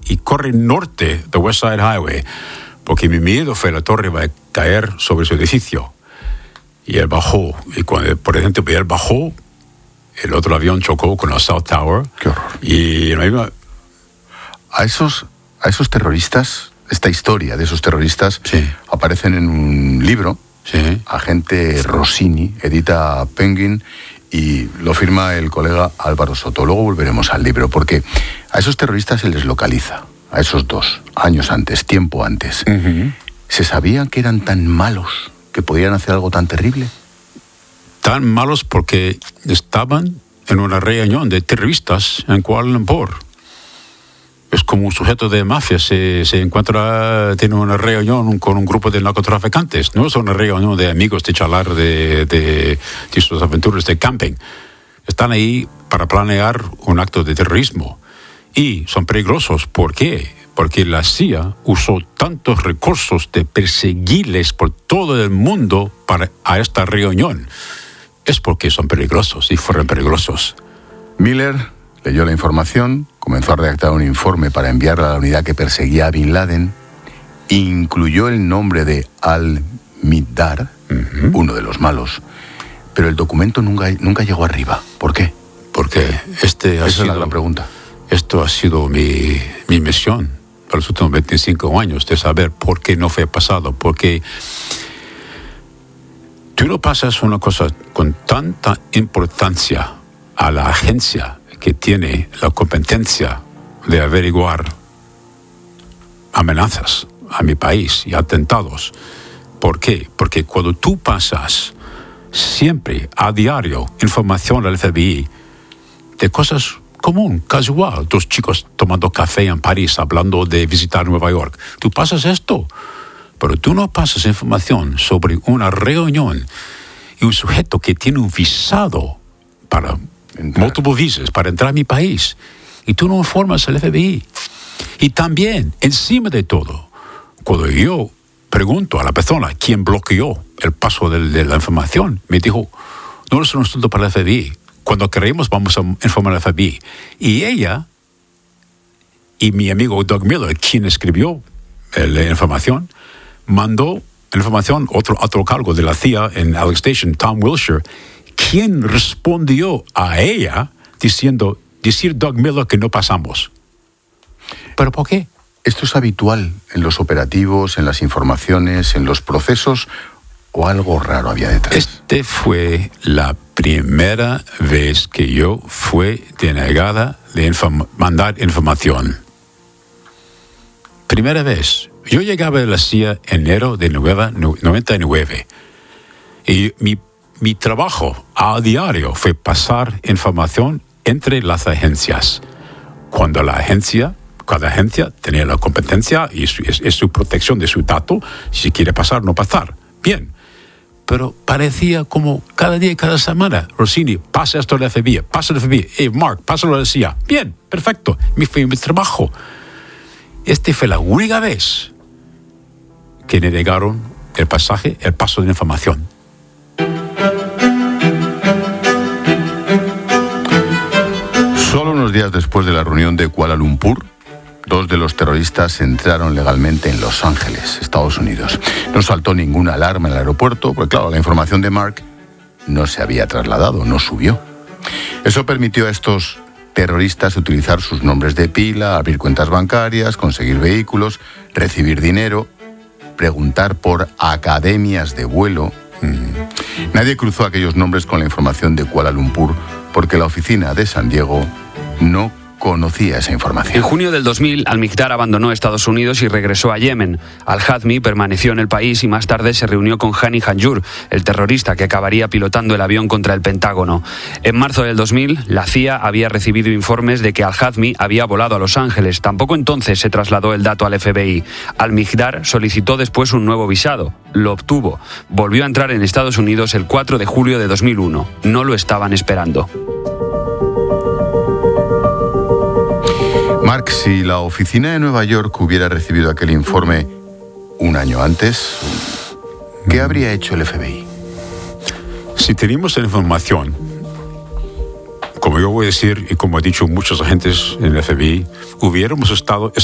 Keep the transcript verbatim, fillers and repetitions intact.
y corre norte de West Side Highway, porque mi miedo fue la torre va a caer sobre su edificio. Y él bajó, y cuando, por ejemplo, él bajó, el otro avión chocó con la South Tower. Qué horror. Y en la misma... A esos, a esos terroristas, esta historia de esos terroristas, sí, aparecen en un libro, sí, Agente Rossini, edita Penguin, y lo firma el colega Álvaro Soto. Luego volveremos al libro, porque a esos terroristas se les localiza, a esos dos, años antes, tiempo antes. Uh-huh. ¿Se sabían que eran tan malos que podían hacer algo tan terrible? Tan malos porque estaban en una reunión de terroristas en Kuala Lumpur. Es como un sujeto de mafia se, se encuentra, tiene una reunión con un grupo de narcotraficantes. No es una reunión de amigos de charlar de, de, de sus aventuras de camping. Están ahí para planear un acto de terrorismo. Y son peligrosos. ¿Por qué? Porque la C I A usó tantos recursos de perseguirles por todo el mundo para a esta reunión. Es porque son peligrosos y fueron peligrosos. Miller leyó la información, comenzó a redactar un informe para enviarla a la unidad que perseguía a Bin Laden, incluyó el nombre de Al-Mihdhar, uh-huh, uno de los malos, pero el documento nunca, nunca llegó arriba. ¿Por qué? Porque este ha Esa sido, es la gran pregunta. Esto ha sido mi, mi misión para los últimos veinticinco años, de saber por qué no fue pasado, porque tú no pasas una cosa con tanta importancia a la agencia que tiene la competencia de averiguar amenazas a mi país y atentados. ¿Por qué? Porque cuando tú pasas siempre a diario información al F B I de cosas común, casual, dos chicos tomando café en París hablando de visitar Nueva York, tú pasas esto, pero tú no pasas información sobre una reunión y un sujeto que tiene un visado para multiple visas para entrar a mi país, y tú no informas al F B I. Y también, encima de todo, cuando yo pregunto a la persona quién bloqueó el paso de, de la información, me dijo, no es un asunto para el F B I. Cuando queremos vamos a informar al F B I. Y ella y mi amigo Doug Miller, quien escribió la información, mandó la información a otro, otro cargo de la C I A en Alex Station, Tom Wilshire, quien respondió a ella diciendo, decir Doug Miller que no pasamos. ¿Pero por qué? ¿Esto es habitual en los operativos, en las informaciones, en los procesos, o algo raro había detrás? Este fue la primera vez que yo fui denegada de inform- mandar información. Primera vez. Yo llegaba a la C I A en enero de noventa y nueve. Y mi Mi trabajo a diario fue pasar información entre las agencias. Cuando la agencia, cada agencia tenía la competencia y su, es, es su protección de su dato, si quiere pasar, no pasar. Bien. Pero parecía como cada día y cada semana, Rossini, pasa esto al F B I, pasa al F B I, hey, Mark, pásalo a la C I A. Bien, perfecto. Mi, fue mi trabajo. Esta fue la única vez que me negaron el pasaje, el paso de información. Solo unos días después de la reunión de Kuala Lumpur, dos de los terroristas entraron legalmente en Los Ángeles, Estados Unidos. No saltó ninguna alarma en el aeropuerto, porque claro, la información de Mark no se había trasladado, no subió. Eso permitió a estos terroristas utilizar sus nombres de pila, abrir cuentas bancarias, conseguir vehículos, recibir dinero, preguntar por academias de vuelo. Mm. Nadie cruzó aquellos nombres con la información de Kuala Lumpur, porque la oficina de San Diego no conocía esa información. En junio del dos mil, Al-Mihdhar abandonó Estados Unidos y regresó a Yemen. Al-Hazmi permaneció en el país y más tarde se reunió con Hani Hanjour, el terrorista que acabaría pilotando el avión contra el Pentágono. En marzo del dos mil, la C I A había recibido informes de que Al-Hazmi había volado a Los Ángeles. Tampoco entonces se trasladó el dato al F B I. Al-Mihdhar solicitó después un nuevo visado. Lo obtuvo. Volvió a entrar en Estados Unidos el cuatro de julio de dos mil uno. No lo estaban esperando. Mark, si la oficina de Nueva York hubiera recibido aquel informe un año antes, ¿qué habría hecho el F B I? Si teníamos la información, como yo voy a decir y como he dicho muchos agentes en el F B I, hubiéramos estado